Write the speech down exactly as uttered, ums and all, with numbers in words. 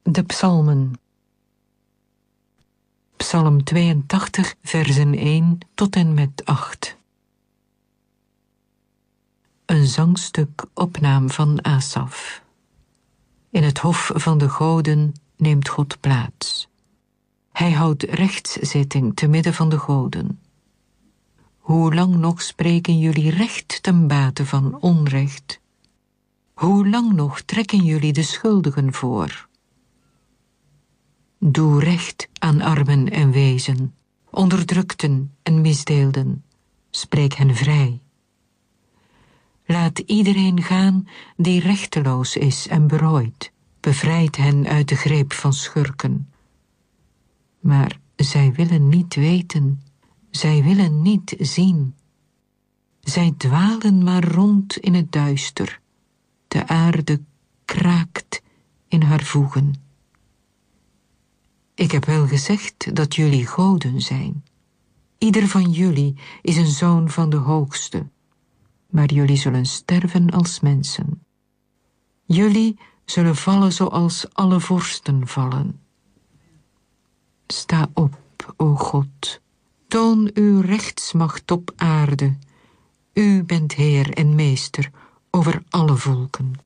De psalmen. Psalm tweeëntachtig, versen één tot en met acht. Een zangstuk opnaam van Asaf. In het hof van de goden neemt God plaats. Hij houdt rechtszitting te midden van de goden. Hoe lang nog spreken jullie recht ten bate van onrecht? Hoe lang nog trekken jullie de schuldigen voor? Doe recht aan armen en wezen, onderdrukten en misdeelden. Spreek hen vrij. Laat iedereen gaan die rechteloos is en berooid. Bevrijd hen uit de greep van schurken. Maar zij willen niet weten, zij willen niet zien. Zij dwalen maar rond in het duister. De aarde kraakt in haar voegen. Ik heb wel gezegd dat jullie goden zijn. Ieder van jullie is een zoon van de Hoogste. Maar jullie zullen sterven als mensen. Jullie zullen vallen zoals alle vorsten vallen. Sta op, o God. Toon uw rechtsmacht op aarde. U bent Heer en Meester over alle volken.